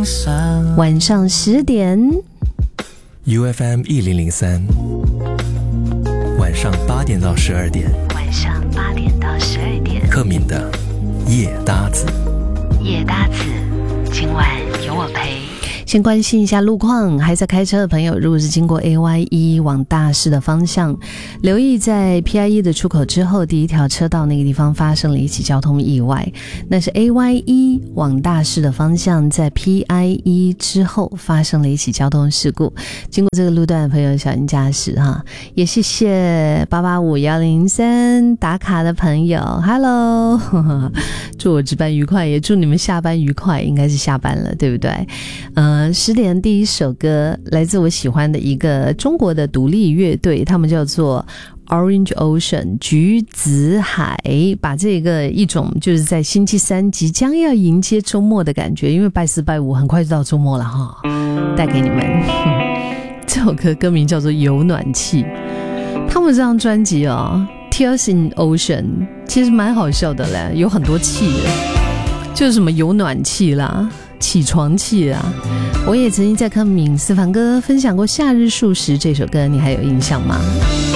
晚上10点 UFM 1003，晚上8点到12点， 晚上8点到12点， 克敏的夜搭子， 夜搭子，今晚有我陪。先关心一下路况，还在开车的朋友，如果是经过 AY1 往大市的方向，留意在 PI1 的出口之后，第一条车道那个地方发生了一起交通意外，那是 AY1 往大市的方向，在 PI1 之后发生了一起交通事故，经过这个路段的朋友小心驾驶哈。也谢谢885103打卡的朋友 Hello 祝我值班愉快，也祝你们下班愉快，应该是下班了对不对？10点第一首歌来自我喜欢的一个中国的独立乐队，他们叫做 Orange Ocean 橘子海，把这个一种就是在星期三即将要迎接周末的感觉，因为拜四拜五很快就到周末了哈，带给你们这首歌歌名叫做有暖气。他们这张专辑Tears in Ocean 其实蛮好笑的嘞，有很多气的，就是什么有暖气啦，起床气啊。我也曾经在克敏私房歌分享过夏日数十这首歌，你还有印象吗？